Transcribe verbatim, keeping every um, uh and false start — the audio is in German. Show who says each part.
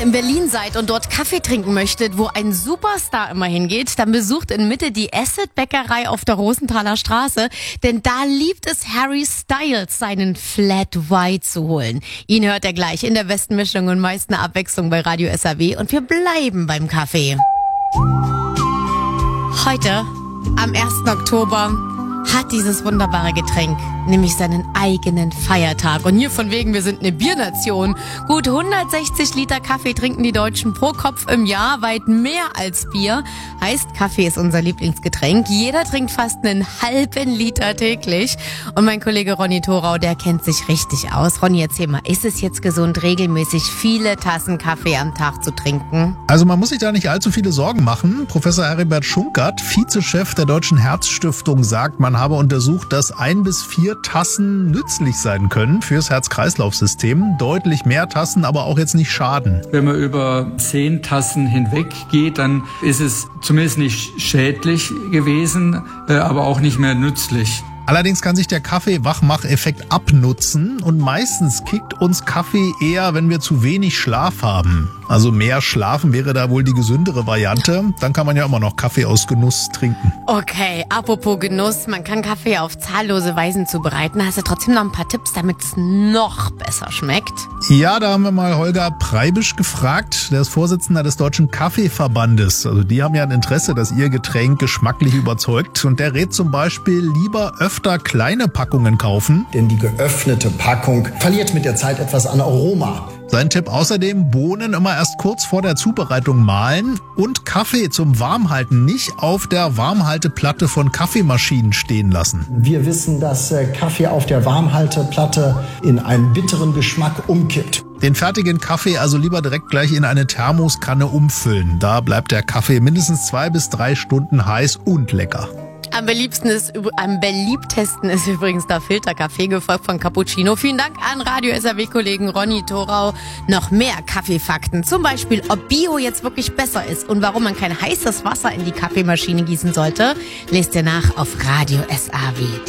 Speaker 1: in Berlin seid und dort Kaffee trinken möchtet, wo ein Superstar immer hingeht, dann besucht in Mitte die Acid-Bäckerei auf der Rosenthaler Straße, denn da liebt es Harry Styles, seinen Flat White zu holen. Ihn hört er gleich in der besten Mischung und meisten Abwechslung bei Radio S A W und wir bleiben beim Kaffee. Heute, am ersten Oktober, hat dieses wunderbare Getränk nämlich seinen eigenen Feiertag. Und hier von wegen, wir sind eine Biernation. Gut hundertsechzig Liter Kaffee trinken die Deutschen pro Kopf im Jahr, weit mehr als Bier. Heißt, Kaffee ist unser Lieblingsgetränk. Jeder trinkt fast einen halben Liter täglich. Und mein Kollege Ronny Thorau, der kennt sich richtig aus. Ronny, erzähl mal, ist es jetzt gesund, regelmäßig viele Tassen Kaffee am Tag zu trinken?
Speaker 2: Also man muss sich da nicht allzu viele Sorgen machen. Professor Heribert Schunkert, Vizechef der Deutschen Herzstiftung, sagt, man habe untersucht, dass ein bis vier Tassen nützlich sein können fürs Herz-Kreislauf-System. Deutlich mehr Tassen, aber auch jetzt nicht schaden.
Speaker 3: Wenn man über zehn Tassen hinweg geht, dann ist es zumindest nicht schädlich gewesen, aber auch nicht mehr nützlich.
Speaker 2: Allerdings kann sich der Kaffee-Wachmach-Effekt abnutzen und meistens kickt uns Kaffee eher, wenn wir zu wenig Schlaf haben. Also mehr schlafen wäre da wohl die gesündere Variante. Dann kann man ja immer noch Kaffee aus Genuss trinken.
Speaker 1: Okay, apropos Genuss, man kann Kaffee auf zahllose Weisen zubereiten. Hast du trotzdem noch ein paar Tipps, damit es noch besser schmeckt?
Speaker 2: Ja, da haben wir mal Holger Preibisch gefragt. Der ist Vorsitzender des Deutschen Kaffeeverbandes. Also die haben ja ein Interesse, dass ihr Getränk geschmacklich überzeugt. Und der rät zum Beispiel lieber öfter kleine Packungen kaufen.
Speaker 4: Denn die geöffnete Packung verliert mit der Zeit etwas an Aroma.
Speaker 2: Sein Tipp außerdem, Bohnen immer erst kurz vor der Zubereitung mahlen und Kaffee zum Warmhalten nicht auf der Warmhalteplatte von Kaffeemaschinen stehen lassen.
Speaker 4: Wir wissen, dass Kaffee auf der Warmhalteplatte in einen bitteren Geschmack umkippt.
Speaker 2: Den fertigen Kaffee also lieber direkt gleich in eine Thermoskanne umfüllen. Da bleibt der Kaffee mindestens zwei bis drei Stunden heiß und lecker.
Speaker 1: Am beliebtesten ist, am beliebtesten ist übrigens der Filterkaffee, gefolgt von Cappuccino. Vielen Dank an Radio S A W-Kollegen Ronny Thorau. Noch mehr Kaffeefakten, zum Beispiel, ob Bio jetzt wirklich besser ist und warum man kein heißes Wasser in die Kaffeemaschine gießen sollte, lest ihr nach auf Radio S A W.